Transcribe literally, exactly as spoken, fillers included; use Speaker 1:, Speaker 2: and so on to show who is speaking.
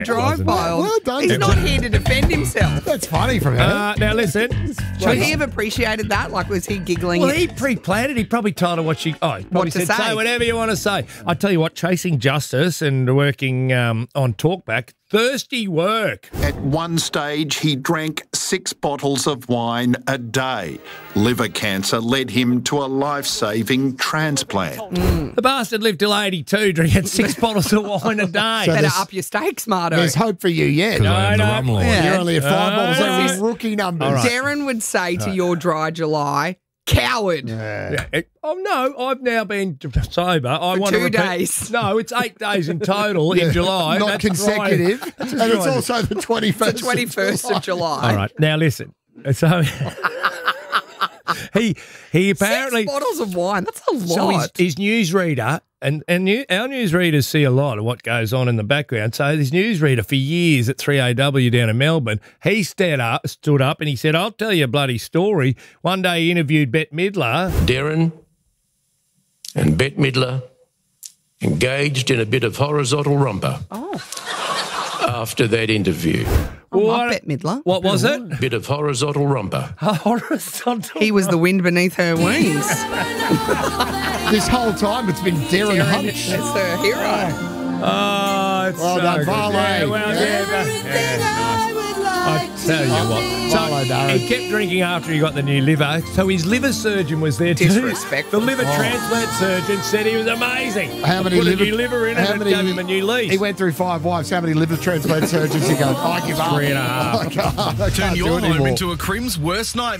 Speaker 1: drive by.
Speaker 2: Well done.
Speaker 1: He's not here to defend himself.
Speaker 2: That's funny from her.
Speaker 3: Uh, now listen.
Speaker 1: Would he have appreciated that? Like, was he giggling?
Speaker 3: Well, he pre-planned it. He probably told her what she. Oh, he probably
Speaker 1: What to
Speaker 3: said,
Speaker 1: say.
Speaker 3: say whatever you want to say. I tell you what, chasing justice and working um, on Talkback, thirsty work.
Speaker 4: At one stage, he drank six bottles of wine a day. Liver cancer led him to a life-saving transplant.
Speaker 1: Mm.
Speaker 3: The bastard lived till eighty-two, drinking six bottles of wine a day.
Speaker 2: So
Speaker 1: Better
Speaker 2: there's-
Speaker 1: up your stakes, Marto.
Speaker 2: There's hope for you yet.
Speaker 3: No,
Speaker 5: I am the
Speaker 3: no.
Speaker 5: rum lord.
Speaker 1: Yeah.
Speaker 2: You're only at five
Speaker 3: Uh,
Speaker 2: bottles.
Speaker 1: what's
Speaker 2: Those are rookie numbers.
Speaker 3: All right.
Speaker 1: Darren would say to your dry July, coward.
Speaker 3: Yeah, it- oh no, I've now been sober. I
Speaker 1: For
Speaker 3: want
Speaker 1: two
Speaker 3: to repeat,
Speaker 1: days.
Speaker 3: No, it's eight days in total in July.
Speaker 2: Not
Speaker 3: That's
Speaker 2: consecutive.
Speaker 3: right.
Speaker 2: And it's also the twenty-first.
Speaker 1: The twenty-first of July.
Speaker 3: All right, now listen. So he he apparently
Speaker 1: Six bottles of wine. That's a lot.
Speaker 3: so his, his newsreader and and new, our newsreaders see a lot of what goes on in the background. So his newsreader for years at three A W down in Melbourne, he stood up, stood up, and he said, "I'll tell you a bloody story." One day he interviewed Bette Midler.
Speaker 6: Darren and Bette Midler engaged in a bit of horizontal romper after that interview.
Speaker 1: I love
Speaker 3: What-
Speaker 1: Bette Midler.
Speaker 3: What was it?
Speaker 6: Bit of horizontal romper.
Speaker 3: Horizontal.
Speaker 1: He was the wind beneath her wings.
Speaker 2: This whole time it's been Darren
Speaker 1: Darren
Speaker 2: Hunt.
Speaker 1: is her hero.
Speaker 3: Oh, it's
Speaker 2: Well
Speaker 3: so
Speaker 2: done,
Speaker 3: good.
Speaker 2: Varley.
Speaker 3: Yeah, well,
Speaker 2: Yeah.
Speaker 3: yeah, that- yeah, nice. I tell you what.
Speaker 2: Varley,
Speaker 3: So
Speaker 2: Darren.
Speaker 3: he kept drinking after he got the new liver. So his liver surgeon was there too.
Speaker 1: Disrespectful.
Speaker 3: The liver
Speaker 2: Oh.
Speaker 3: transplant surgeon said he was amazing.
Speaker 2: How many
Speaker 3: Put
Speaker 2: liver,
Speaker 3: a new liver in it
Speaker 2: how
Speaker 3: and
Speaker 2: many-
Speaker 3: gave him a new lease.
Speaker 2: He went through five wives. How many liver transplant surgeons he goes, I give up.
Speaker 3: Three and a half.
Speaker 2: I can't, I can't
Speaker 5: Turn
Speaker 2: do
Speaker 5: your
Speaker 2: it
Speaker 5: home
Speaker 2: anymore.
Speaker 5: into a Crim's worst nightmare.